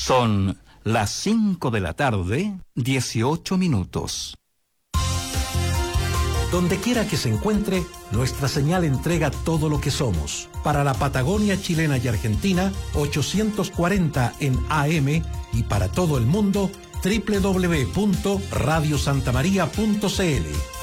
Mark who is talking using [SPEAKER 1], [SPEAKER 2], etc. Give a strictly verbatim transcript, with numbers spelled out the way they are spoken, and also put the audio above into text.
[SPEAKER 1] Son las cinco de la tarde, dieciocho minutos.
[SPEAKER 2] Donde quiera que se encuentre, nuestra señal entrega todo lo que somos. Para la Patagonia chilena y argentina, ochocientos cuarenta en A M, y para todo el mundo, doble u doble u doble u punto radio santa maría punto c l.